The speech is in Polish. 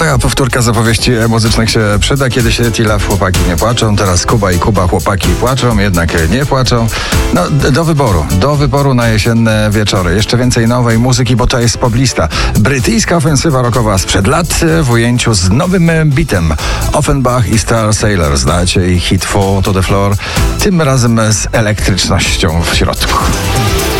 taka powtórka z opowieści muzycznych się przyda. Kiedyś T-Love chłopaki nie płaczą, teraz Kuba i Kuba chłopaki płaczą, jednak nie płaczą. No, do wyboru na jesienne wieczory. Jeszcze więcej nowej muzyki, bo to jest poplista. Brytyjska ofensywa rockowa sprzed lat w ujęciu z nowym bitem. Offenbach i Star Sailor. Znacie ich hit Fall to the Floor. Tym razem z elektrycznością w środku.